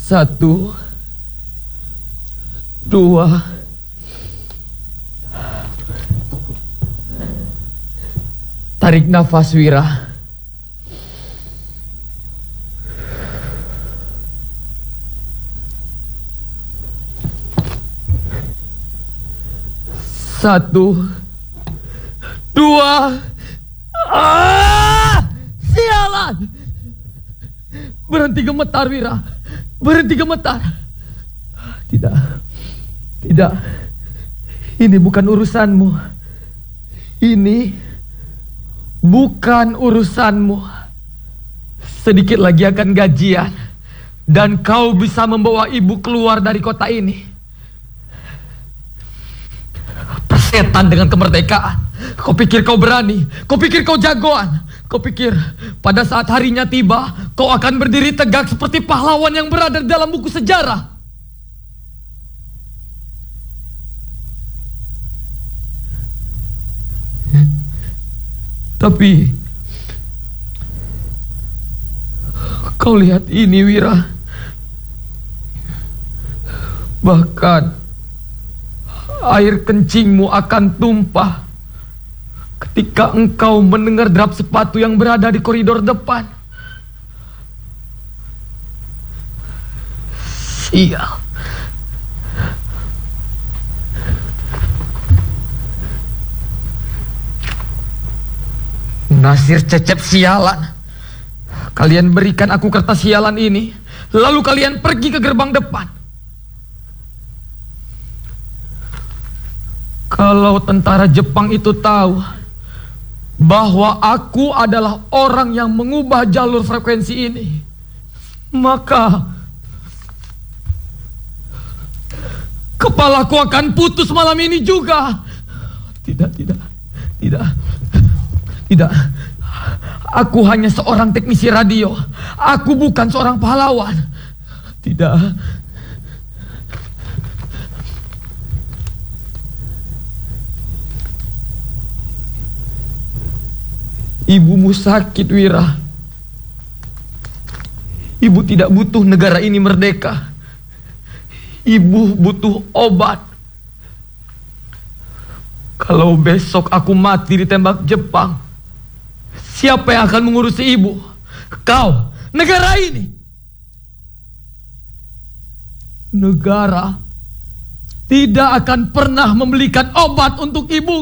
Satu, dua, tarik nafas, Wira. Satu, dua, sialan! Berhenti gemetar, Wira. Berhenti gemetar. Tidak, tidak. Ini bukan urusanmu. Ini bukan urusanmu. Sedikit lagi akan gajian, dan kau bisa membawa ibu keluar dari kota ini. Persetan dengan kemerdekaan. Kau pikir kau berani? Kau pikir kau jagoan? Kau pikir pada saat harinya tiba, kau akan berdiri tegak seperti pahlawan yang berada dalam buku sejarah? Tapi kau lihat ini, Wira. Bahkan air kencingmu akan tumpah ketika engkau mendengar derap sepatu yang berada di koridor depan. Sial. Nasir Cecep sialan. Kalian berikan aku kertas sialan ini, lalu kalian pergi ke gerbang depan. Kalau tentara Jepang itu tahu bahwa aku adalah orang yang mengubah jalur frekuensi ini, maka kepalaku akan putus malam ini juga. Tidak. Aku hanya seorang teknisi radio. Aku bukan seorang pahlawan. Tidak. Ibumu sakit, Wira. Ibu tidak butuh negara ini merdeka. Ibu butuh obat. Kalau besok aku mati ditembak Jepang, siapa yang akan mengurusi ibu? Kau, negara ini. Negara tidak akan pernah membelikan obat untuk ibu.